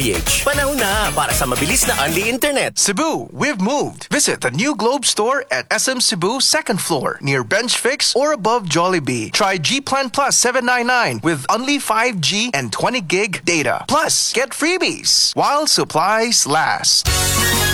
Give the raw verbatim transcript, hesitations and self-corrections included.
H. Panahon na para sa mabilis na Unli Internet. Cebu, we've moved. Visit the new Globe store at S M Cebu second floor near Bench Fix or above Jollibee. Try G Plan Plus seven ninety-nine with only five G and twenty gig data. Plus, get freebies while supplies last.